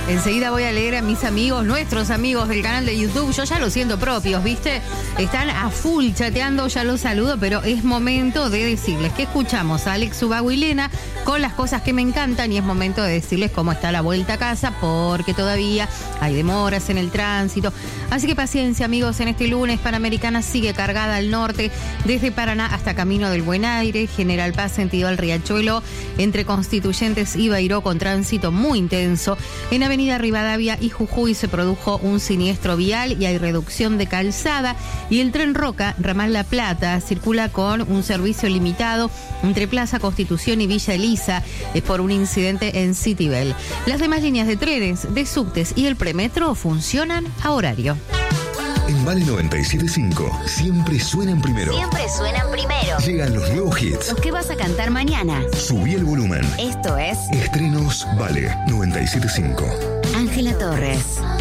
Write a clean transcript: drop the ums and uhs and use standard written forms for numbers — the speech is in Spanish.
Enseguida voy a leer a mis amigos, nuestros amigos del canal de YouTube. Yo ya lo siento propios, ¿viste? Están a full chateando, ya los saludo, pero es momento de decirles que escuchamos a Alex Ubago y Lena con las cosas que me encantan y es momento de decirles cómo está la vuelta a casa porque todavía hay demoras en el tránsito. Así que paciencia, amigos, en este lunes Panamericana sigue cargada al norte, desde Paraná hasta Camino del Buen Aire, General Paz sentido al Riachuelo, entre Constituyentes y Bairro con tránsito muy intenso. En Avenida Rivadavia y Jujuy se produjo un siniestro vial y hay reducción de calzada. Y el tren Roca, ramal La Plata, circula con un servicio limitado entre Plaza Constitución y Villa Elisa, es por un incidente en Citibel. Las demás líneas de trenes, de subtes y el premetro funcionan a horario. En Vale 97.5 siempre suenan primero. Siempre suenan primero. Llegan los nuevos hits. Los que vas a cantar mañana. Subí el volumen. Esto es Estrenos Vale 97.5. Ángela Torres.